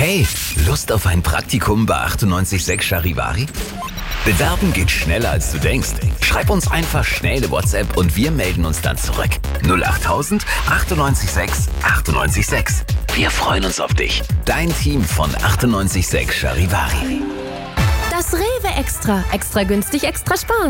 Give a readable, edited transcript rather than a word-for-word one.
Hey, Lust auf ein Praktikum bei 98.6 Charivari? Bewerben geht schneller als du denkst. Schreib uns einfach schnell eine WhatsApp und wir melden uns dann zurück. 08000 98.6 98.6. Wir freuen uns auf dich. Dein Team von 98.6 Charivari. Das Rewe Extra. Extra günstig, extra sparen.